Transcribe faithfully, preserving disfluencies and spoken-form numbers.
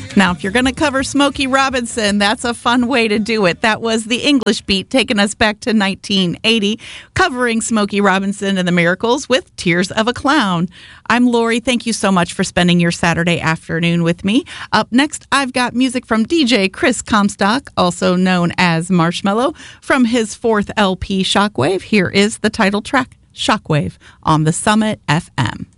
Now, if you're going to cover Smokey Robinson, that's a fun way to do it. That was the English Beat, taking us back to nineteen eighty, covering Smokey Robinson and the Miracles with Tears of a Clown. I'm Lori. Thank you so much for spending your Saturday afternoon with me. Up next, I've got music from D J Chris Comstock, also known as Marshmello, from his fourth L P, Shockwave. Here is the title track, Shockwave, on the Summit F M.